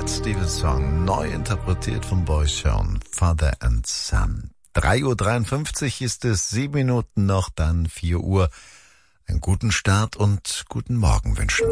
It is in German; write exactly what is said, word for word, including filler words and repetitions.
Cat Stevens Song, neu interpretiert von Boyzone, Father and Son. drei Uhr dreiundfünfzig ist es, sieben Minuten noch, dann vier Uhr. Einen guten Start und guten Morgen wünschen wir.